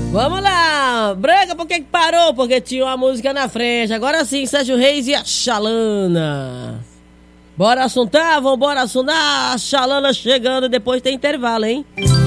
Vamos lá, Branca, por que parou? Porque tinha uma música na frente. Agora sim, Sérgio Reis e a Xalana. Bora assuntar, vambora assuntar. A Xalana chegando, depois tem intervalo, hein?